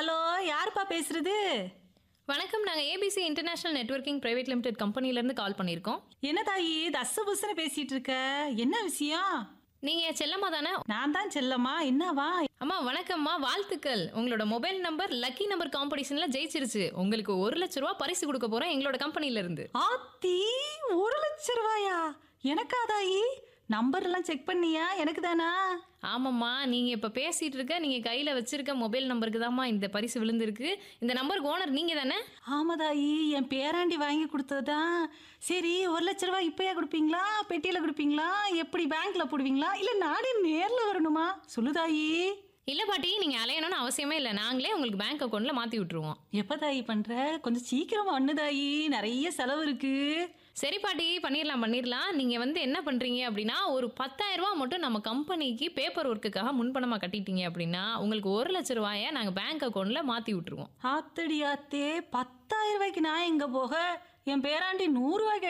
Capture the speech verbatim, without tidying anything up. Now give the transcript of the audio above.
Hello, யாருப்பா பேசுறது? வணக்கம். நாங்க ABC international networking private limited கம்பெனிலேருந்து கால் பண்ணியிருக்கோம். என்ன தாயி தஸ்ஸு புஸ்ஸுன்னு பேசிட்டு இருக்க? என்ன விஷயம்? நீங்க செல்லம்மா தானே? நான் தான் செல்லம்மா. என்னவா? அம்மா வணக்கம்மா, வாழ்த்துக்கள். உங்களோட மொபைல் நம்பர் லக்கி நம்பர் காம்படிஷன்ல ஜெயிச்சிருச்சு. உங்களுக்கு ஒரு லட்ச ரூபா பரிசு கொடுக்க போறோம் எங்களோட கம்பெனில இருந்து. ஆத்தி, ஒரு லட்சம் ரூபாயா? எனக்கா தாயி? நம்பர் எல்லாம் செக் பண்ணியா? எனக்கு தானா? ஆமாம்மா, நீங்க இப்ப பேசிட்டு இருக்க நீங்க கையில வச்சிருக்க மொபைல் நம்பருக்கு தாம்மா இந்த பரிசு விழுந்திருக்கு. இந்த நம்பருக்கு ஓனர் நீங்க தானே? ஆமா தாயி, என் பேராண்டி வாங்கி கொடுத்ததுதான். சரி, ஒரு லட்ச ரூபாய் இப்பயா கொடுப்பீங்களா, பெட்டியில கொடுப்பீங்களா, எப்படி பேங்க்ல போடுவீங்களா, இல்ல நானே நேர்ல வரணுமா? சொல்லு தாயி. இல்ல பாட்டி, நீங்க அலையணும்னு அவசியமே இல்லை. நாங்களே உங்களுக்கு பேங்க் அக்கௌண்ட்ல மாத்தி விட்டுருவோம். எப்ப தாயி பண்ற? கொஞ்சம் சீக்கிரமா அண்ணு தாயி, நிறைய செலவு இருக்கு. சரி பாட்டி, பண்ணிடலாம் பண்ணிடலாம். நீங்க வந்து என்ன பண்றீங்க அப்படின்னா, ஒரு பத்தாயிரம் ரூபாய் மட்டும் நம்ம கம்பெனிக்கு பேப்பர் ஒர்க்குக்காக முன்பணமா கட்டிட்டீங்க அப்படின்னா, உங்களுக்கு ஒரு லட்ச ரூபாயை நாங்க பேங்க் அக்கௌண்ட்ல மாத்தி விட்டுருவோம். ஆத்தடி ஆத்தே, பத்தாயிரம் ரூபாய்க்கு நான் எங்க போக? என் பேராண்டி நூறு ரூபாய்க்கு